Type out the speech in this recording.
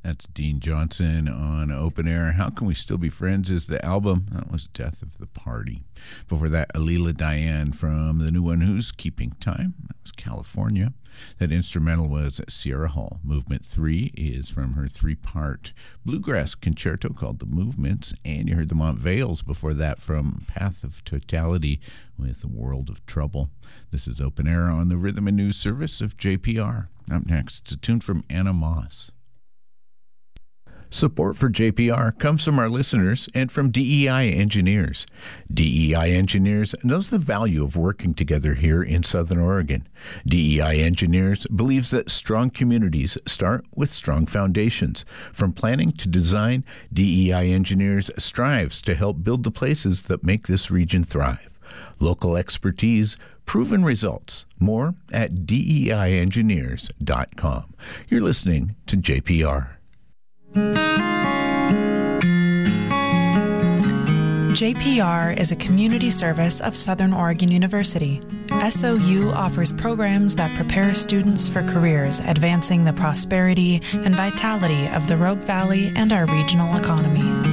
That's Dean Johnson on Open Air. How Can We Still Be Friends is the album. That was Death of the Party. Before that, Alila Diane from the new one, Who's Keeping Time? That was California. That instrumental was Sierra Hull. Movement 3 is from her 3-part bluegrass concerto called The Movements. And you heard the Montvales before that from Path of Totality with World of Trouble. This is Open Air on the Rhythm and News Service of JPR. Up next, it's a tune from Anna Moss. Support for JPR comes from our listeners and from DEI Engineers. DEI Engineers knows the value of working together here in Southern Oregon. DEI Engineers believes that strong communities start with strong foundations. From planning to design, DEI Engineers strives to help build the places that make this region thrive. Local expertise, proven results. More at DEIengineers.com. You're listening to JPR. JPR is a community service of Southern Oregon University. SOU offers programs that prepare students for careers advancing the prosperity and vitality of the Rogue Valley and our regional economy.